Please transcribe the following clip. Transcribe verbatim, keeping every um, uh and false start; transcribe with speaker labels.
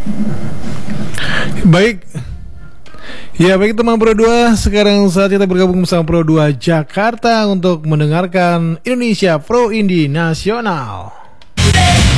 Speaker 1: Baik. Ya baik teman Pro dua, sekarang saat kita bergabung bersama Pro dua Jakarta untuk mendengarkan Indonesia Pro Indie Nasional.